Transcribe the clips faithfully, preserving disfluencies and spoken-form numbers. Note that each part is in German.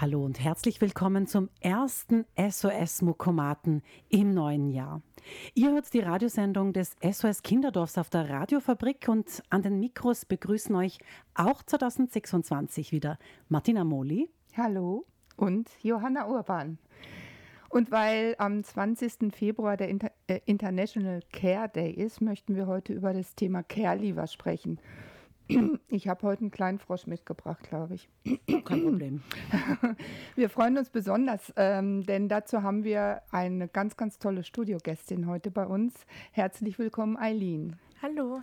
Hallo und herzlich willkommen zum ersten S O S Muckomaten im neuen Jahr. Ihr hört die Radiosendung des S O S Kinderdorfs auf der Radiofabrik und an den Mikros begrüßen euch auch zwanzig sechsundzwanzig wieder Martina Mohli. Hallo und Johanna Urban. Und weil am zwanzigsten Februar der Inter- äh, International Care Day ist, möchten wir heute über das Thema Care Leaver sprechen. Ich habe heute einen kleinen Frosch mitgebracht, glaube ich. Kein Problem. Wir freuen uns besonders, ähm, denn dazu haben wir eine ganz, ganz tolle Studiogästin heute bei uns. Herzlich willkommen, Eileen. Hallo.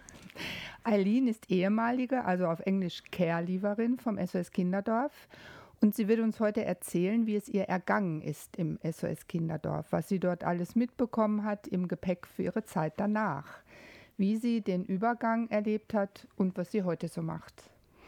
Eileen ist ehemalige, also auf Englisch Care-Leaverin vom S O S Kinderdorf. Und sie wird uns heute erzählen, wie es ihr ergangen ist im S O S Kinderdorf, was sie dort alles mitbekommen hat im Gepäck für ihre Zeit danach, wie sie den Übergang erlebt hat und was sie heute so macht.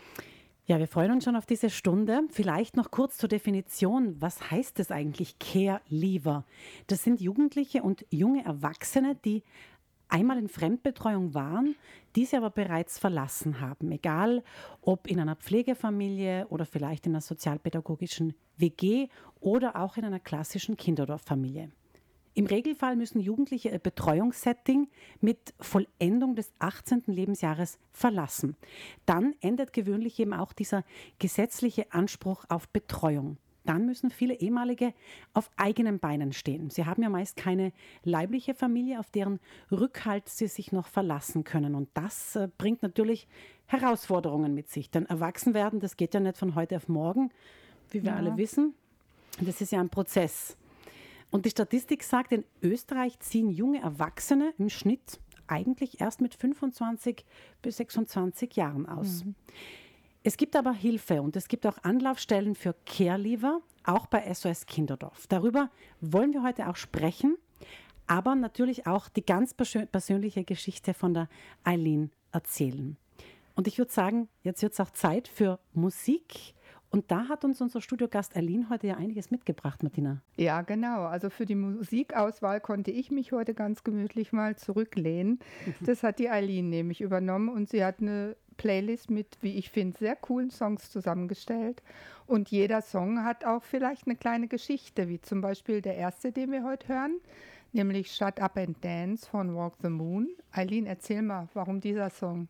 Ja, wir freuen uns schon auf diese Stunde. Vielleicht noch kurz zur Definition. Was heißt es eigentlich, Care Leaver? Das sind Jugendliche und junge Erwachsene, die einmal in Fremdbetreuung waren, die sie aber bereits verlassen haben. Egal, ob in einer Pflegefamilie oder vielleicht in einer sozialpädagogischen W G oder auch in einer klassischen Kinderdorffamilie. Im Regelfall müssen Jugendliche ihr Betreuungssetting mit Vollendung des achtzehnten Lebensjahres verlassen. Dann endet gewöhnlich eben auch dieser gesetzliche Anspruch auf Betreuung. Dann müssen viele ehemalige auf eigenen Beinen stehen. Sie haben ja meist keine leibliche Familie, auf deren Rückhalt sie sich noch verlassen können. Und das äh, bringt natürlich Herausforderungen mit sich. Denn Erwachsenwerden, das geht ja nicht von heute auf morgen, wie wir ja. alle wissen. Das ist ja ein Prozess. Und die Statistik sagt, in Österreich ziehen junge Erwachsene im Schnitt eigentlich erst mit fünfundzwanzig bis sechsundzwanzig Jahren aus. Mhm. Es gibt aber Hilfe und es gibt auch Anlaufstellen für Care Leaver, auch bei S O S Kinderdorf. Darüber wollen wir heute auch sprechen, aber natürlich auch die ganz persönliche Geschichte von der Eileen erzählen. Und ich würde sagen, jetzt wird es auch Zeit für Musik. Und da hat uns unser Studiogast Eileen heute ja einiges mitgebracht, Martina. Ja, genau. Also für die Musikauswahl konnte ich mich heute ganz gemütlich mal zurücklehnen. Das hat die Eileen nämlich übernommen und sie hat eine Playlist mit, wie ich finde, sehr coolen Songs zusammengestellt. Und jeder Song hat auch vielleicht eine kleine Geschichte, wie zum Beispiel der erste, den wir heute hören, nämlich Shut Up and Dance von Walk the Moon. Eileen, erzähl mal, warum dieser Song?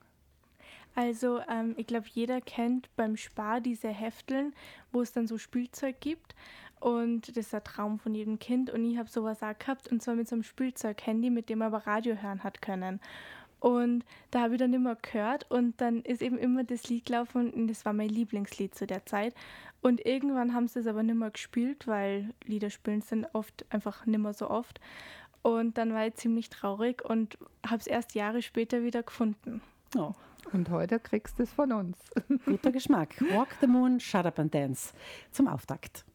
Also ähm, ich glaube, jeder kennt beim Spar diese Hefteln, wo es dann so Spielzeug gibt und das ist der Traum von jedem Kind und ich habe sowas auch gehabt und zwar mit so einem Spielzeug-Handy, mit dem man aber Radio hören hat können. Und da habe ich dann immer gehört und dann ist eben immer das Lied gelaufen und das war mein Lieblingslied zu der Zeit. Und irgendwann haben sie es aber nicht mehr gespielt, weil Lieder spielen sind oft einfach nicht mehr so oft. Und dann war ich ziemlich traurig und habe es erst Jahre später wieder gefunden. Oh. Und heute kriegst du es von uns. Guter Geschmack. Walk the Moon, Shut Up and Dance zum Auftakt.